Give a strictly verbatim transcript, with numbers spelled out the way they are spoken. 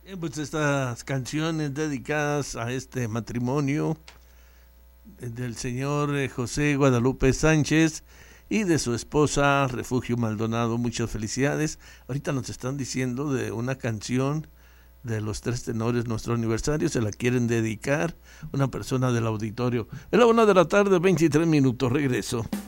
Eh, pues estas canciones dedicadas a este matrimonio del señor eh, José Guadalupe Sánchez y de su esposa Refugio Maldonado. Muchas felicidades. Ahorita nos están diciendo de una canción de los tres tenores, nuestro aniversario, se la quieren dedicar una persona del auditorio. Es la una de la tarde, veintitrés minutos, regreso.